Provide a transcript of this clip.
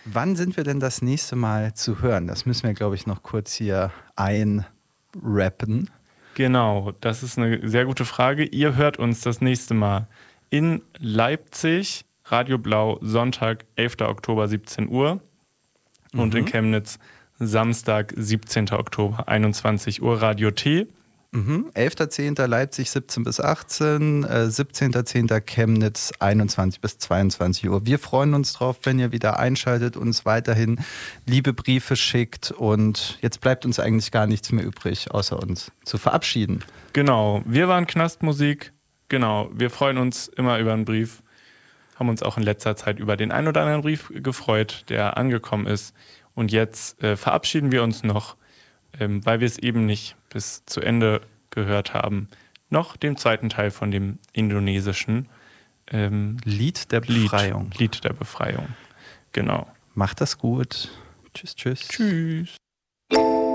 Wann sind wir denn das nächste Mal zu hören? Das müssen wir, glaube ich, noch kurz hier einrappen. Genau, das ist eine sehr gute Frage. Ihr hört uns das nächste Mal in Leipzig, Radio Blau, Sonntag, 11. Oktober, 17 Uhr. Und in Chemnitz, Samstag, 17. Oktober, 21 Uhr, Radio T. 11.10. Leipzig 17 bis 18, 17.10. Chemnitz 21 bis 22 Uhr. Wir freuen uns drauf, wenn ihr wieder einschaltet, uns weiterhin liebe Briefe schickt und jetzt bleibt uns eigentlich gar nichts mehr übrig, außer uns zu verabschieden. Genau, wir waren Knastmusik. Genau, wir freuen uns immer über einen Brief, haben uns auch in letzter Zeit über den einen oder anderen Brief gefreut, der angekommen ist. Und jetzt verabschieden wir uns noch, weil wir es eben nicht bis zu Ende gehört haben, noch dem zweiten Teil von dem indonesischen Lied der Befreiung. Lied der Befreiung, genau. Macht das gut. Tschüss, tschüss. Tschüss.